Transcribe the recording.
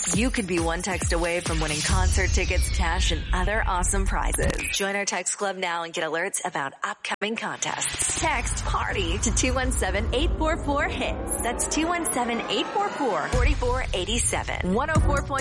You could be one text away from winning concert tickets, cash, and other awesome prizes. Join our text club now and get alerts about upcoming contests. Text PARTY to 217-844-HITS. That's 217-844-4487. 104.